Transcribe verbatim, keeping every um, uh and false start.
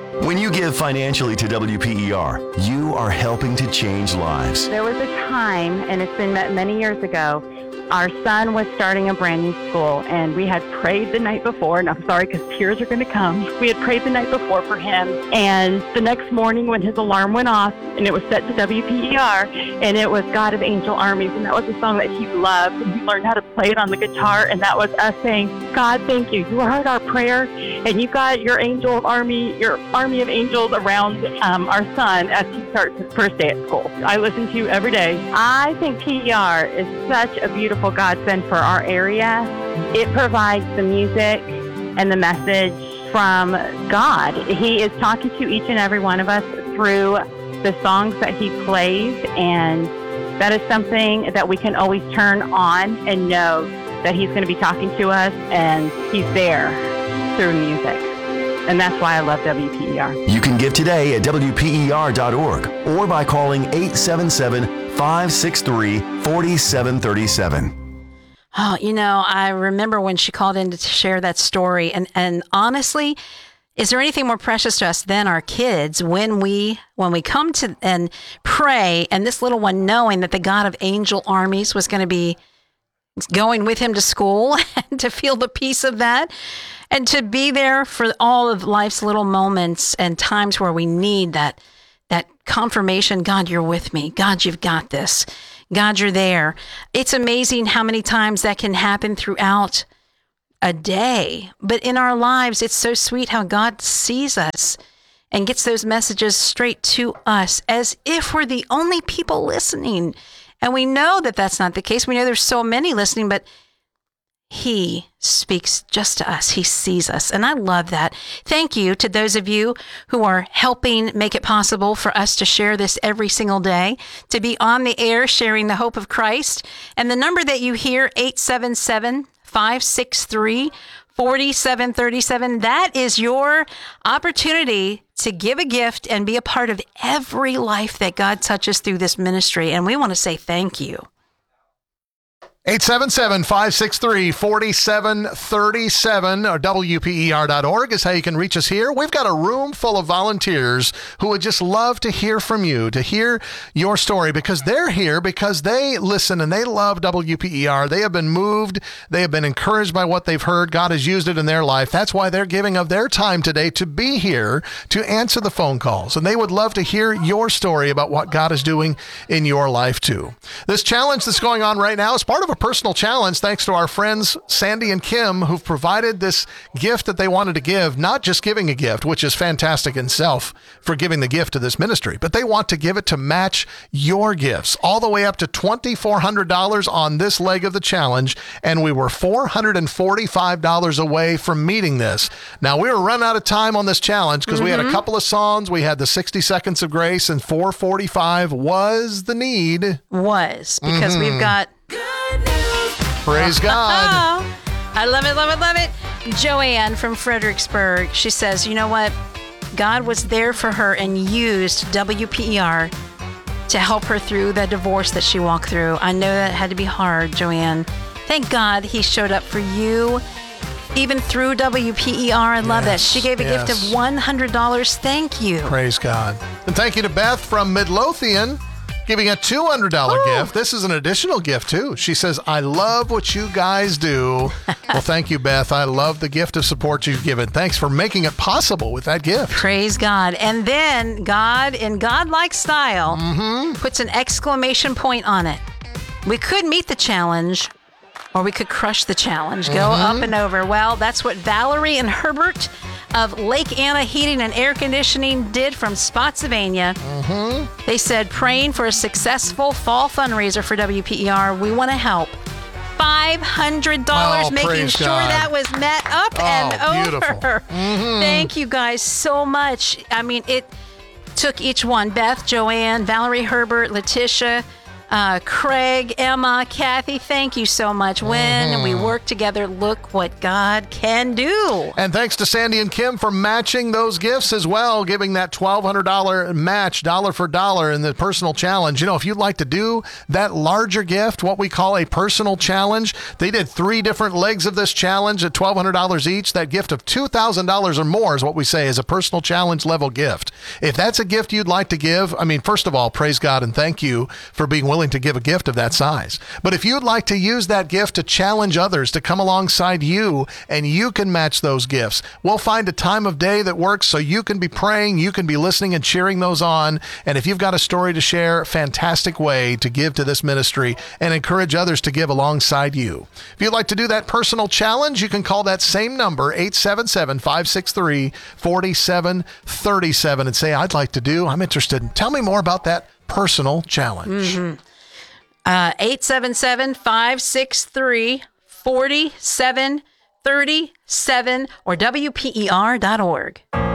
When you give financially to W P E R, you are helping to change lives. There was a time, and it's been many years ago, our son was starting a brand new school, and we had prayed the night before, and I'm sorry because tears are going to come. We had prayed the night before for him, and the next morning when his alarm went off, and it was set to W P E R, and it was God of Angel Armies, and that was a song that he loved, and he learned how to play it on the guitar, and that was us saying, God, thank you. You heard our prayer, and you got your angel of army, your army of angels around um, our son as he starts his first day at school. I listen to you every day. I think P E R is such a beautiful godsend for our area. It provides the music and the message from God. He is talking to each and every one of us through the songs that he plays, and that is something that we can always turn on and know that he's going to be talking to us, and he's there through music. And that's why I love W P E R. You can give today at W P E R dot org or by calling eight seven seven, five six three, four seven three seven. Oh, you know, I remember when she called in to share that story. And, and honestly, is there anything more precious to us than our kids when we when we come to and pray, and this little one knowing that the God of angel armies was going to be going with him to school, and to feel the peace of that, and to be there for all of life's little moments and times where we need that that confirmation, God, you're with me. God, you've got this. God, you're there. It's amazing how many times that can happen throughout a day. But in our lives, it's so sweet how God sees us and gets those messages straight to us as if we're the only people listening. And we know that that's not the case. We know there's so many listening, but he speaks just to us. He sees us. And I love that. Thank you to those of you who are helping make it possible for us to share this every single day, to be on the air sharing the hope of Christ. And the number that you hear, eight seven seven, five six three, four seven three seven, that is your opportunity to give a gift and be a part of every life that God touches through this ministry. And we want to say thank you. eight seven seven, five six three, four seven three seven or W P E R dot org is how you can reach us here. We've got a room full of volunteers who would just love to hear from you, to hear your story, because they're here because they listen and they love W P E R. They have been moved. They have been encouraged by what they've heard. God has used it in their life. That's why they're giving of their time today to be here to answer the phone calls. And they would love to hear your story about what God is doing in your life too. This challenge that's going on right now is part of a personal challenge thanks to our friends Sandy and Kim, who've provided this gift that they wanted to give, not just giving a gift, which is fantastic in itself for giving the gift to this ministry, but they want to give it to match your gifts all the way up to two thousand four hundred dollars on this leg of the challenge. And we were four hundred forty-five dollars away from meeting this. Now, we were running out of time on this challenge because mm-hmm. we had a couple of songs. We had the sixty seconds of grace, and four forty-five was the need. Was, because mm-hmm. we've got Praise God. I love it, love it, love it. Joanne from Fredericksburg, she says, you know what? God was there for her and used W P E R to help her through the divorce that she walked through. I know that had to be hard, Joanne. Thank God he showed up for you, even through W P E R. I love yes, that. She gave a yes. gift of one hundred dollars. Thank you. Praise God. And thank you to Beth from Midlothian, giving a two hundred dollars Ooh. gift. This is an additional gift, too. She says, I love what you guys do. Well, thank you, Beth. I love the gift of support you've given. Thanks for making it possible with that gift. Praise God. And then God, in God-like style, mm-hmm. puts an exclamation point on it. We could meet the challenge, or we could crush the challenge. Go mm-hmm. up and over. Well, that's what Valerie and Herbert of Lake Anna Heating and Air Conditioning did from Spotsylvania. Mm-hmm. They said, praying for a successful fall fundraiser for W P E R. We want to help. five hundred dollars, oh, making sure God. that was met up oh, and beautiful. over. Mm-hmm. Thank you guys so much. I mean, it took each one, Beth, Joanne, Valerie, Herbert, Letitia, Uh, Craig, Emma, Kathy, thank you so much. When mm-hmm. we work together, look what God can do. And thanks to Sandy and Kim for matching those gifts as well, giving that twelve hundred dollars match, dollar for dollar in the personal challenge. You know, if you'd like to do that larger gift, what we call a personal challenge, they did three different legs of this challenge at twelve hundred dollars each. That gift of two thousand dollars or more is what we say is a personal challenge level gift. If that's a gift you'd like to give, I mean, first of all, praise God and thank you for being willing to give a gift of that size. But if you'd like to use that gift to challenge others to come alongside you and you can match those gifts, we'll find a time of day that works so you can be praying, you can be listening and cheering those on. And if you've got a story to share, fantastic way to give to this ministry and encourage others to give alongside you. If you'd like to do that personal challenge, you can call that same number, eight seven seven, five six three, four seven three seven, and say, I'd like to do, I'm interested. Tell me more about that personal challenge. Mm-hmm. Uh, eight seven seven, five six three, four seven three seven or W P E R dot org.